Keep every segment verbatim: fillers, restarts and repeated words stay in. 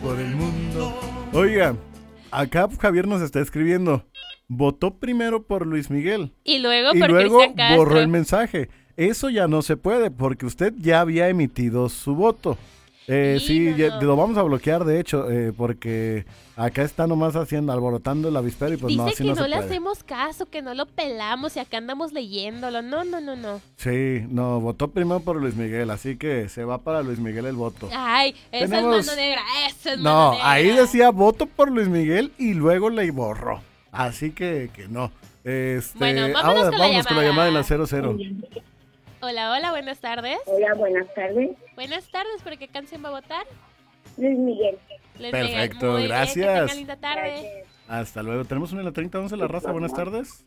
por el mundo. Oiga, acá Javier nos está escribiendo. Votó primero por Luis Miguel. Y luego y por luego Cristian Castro. borró el mensaje. Eso ya no se puede porque usted ya había emitido su voto. Eh, Sí, sí, no, ya- no. lo vamos a bloquear de hecho, eh, porque acá está nomás haciendo, alborotando el avispero y pues Dice no, así que no, no, se le puede. hacemos caso, que no lo pelamos y acá andamos leyéndolo. No, no, no, no. Sí, no, votó primero por Luis Miguel, así que se va para Luis Miguel el voto. Ay, esa Tenemos- es mano negra, esa es No, mano negra. ahí decía voto por Luis Miguel y luego le borró. Así que, que no. Este, Bueno, vámonos ahora con la vámonos con la llamada. llamada en la cero cero. Hola, hola, buenas tardes. Hola, buenas tardes. Buenas tardes, ¿por qué canción va a votar? Luis Miguel. Luis Perfecto, Miguel. Muy bien, gracias. que tengan linda tarde. Gracias. Hasta luego. Tenemos una en la treinta once, la raza. Buenas tardes.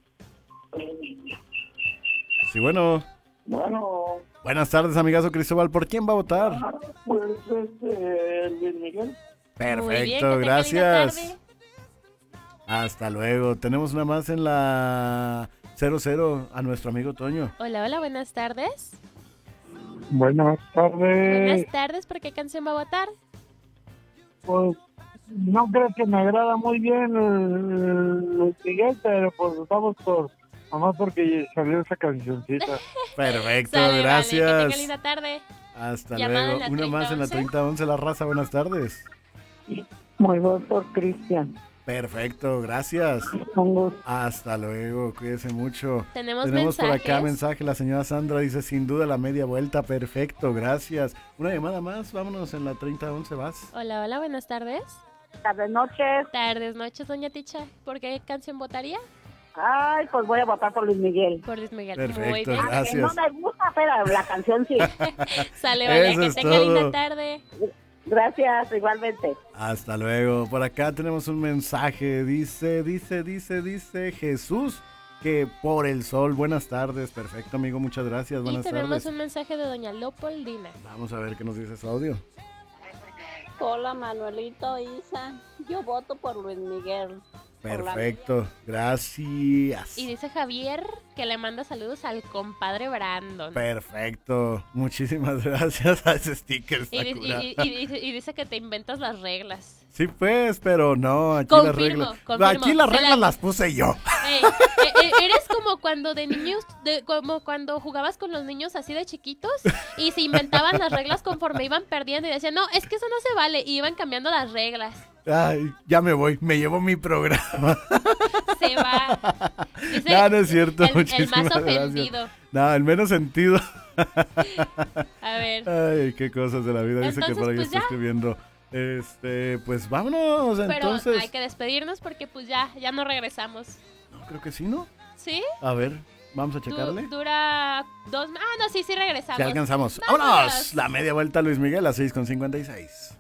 Sí, bueno. Bueno, Buenas tardes, amigazo Cristóbal. ¿Por quién va a votar? pues este, Luis Miguel. Muy bien, que Perfecto, tengan linda gracias. tarde. Hasta luego. Tenemos una más en la cero cero a nuestro amigo Toño. Hola, hola, buenas tardes. Buenas tardes. Buenas tardes, ¿por qué canción va a votar? Pues no creo que me agrada muy bien el Luis Miguel, pero pues vamos por, nomás porque salió esa cancioncita. Perfecto, Sale, vale, que gracias. tengan linda tarde. Hasta Llamada luego. en la Una más en la treinta once. treinta once, la raza. Buenas tardes. Muy voy por Cristian. Perfecto, gracias. Un gusto. Hasta luego, cuídese mucho. Tenemos, Tenemos por mensajes. acá mensaje, la señora Sandra dice, sin duda la media vuelta, perfecto, gracias. Una llamada más, vámonos en la treinta once, vas. Hola, hola, buenas tardes. Tardes, noches. Tardes, noches, doña Ticha. ¿Por qué canción votaría? Ay, pues voy a votar por Luis Miguel. Por Luis Miguel. Perfecto, Muy bien. gracias. Que no me gusta, pero la canción sí. Sale, vale, Eso que es tenga todo. linda tarde. Gracias, igualmente. Hasta luego. Por acá tenemos un mensaje, dice, dice, dice, dice Jesús que por el sol. Buenas tardes, perfecto amigo, muchas gracias, Y buenas tenemos tardes. un mensaje de doña Leopoldina. Vamos a ver qué nos dice su audio. Hola Manuelito, Isa. Yo voto por Luis Miguel. Perfecto, gracias. Y dice Javier que le manda saludos al compadre Brandon. Perfecto, muchísimas gracias a ese sticker. Y, di- Sakura. y- y- y dice, y dice que te inventas las reglas. Sí, pues, pero no, aquí Confirmo, las reglas. confirmo. Aquí las Se reglas la- las puse yo. Ey, e- e- eres como cuando de niños, de- como cuando jugabas con los niños así de chiquitos y se inventaban las reglas conforme iban perdiendo y decían, no, es que eso no se vale, y iban cambiando las reglas. Ay, ya me voy, me llevo mi programa. Se va. Dice No, no es cierto, el, el muchísimas más gracias. ofendido. No, el menos sentido. A ver. Ay, qué cosas de la vida. Dice que Entonces, por ahí pues está ya. escribiendo. Este, pues vámonos, Pero entonces. hay que despedirnos porque pues ya, ya no regresamos. No, creo que sí, ¿no? ¿Sí? A ver, vamos a Du- checarle. dura dos... Ah, no, sí, sí regresamos. Si alcanzamos. Vámonos. ¡Vámonos! La media vuelta Luis Miguel a seis con cincuenta y seis.